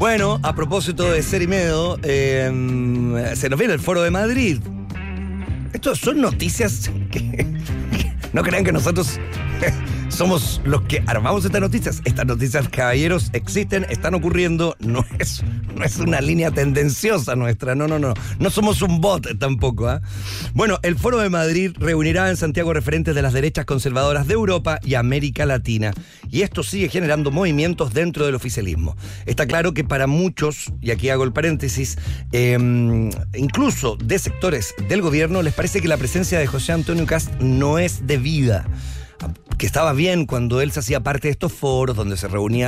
Bueno, a propósito de Ser y Medo, se nos viene el Foro de Madrid. Estos son noticias que no crean que nosotros somos los que armamos estas noticias. Estas noticias, caballeros, existen, están ocurriendo. No es una línea tendenciosa nuestra. No. No somos un bot tampoco. Bueno, el Foro de Madrid reunirá en Santiago referentes de las derechas conservadoras de Europa y América Latina. Y esto sigue generando movimientos dentro del oficialismo. Está claro que para muchos, y aquí hago el paréntesis, incluso de sectores del gobierno, les parece que la presencia de José Antonio Kast no es debida. Que estaba bien cuando él se hacía parte de estos foros donde se reunía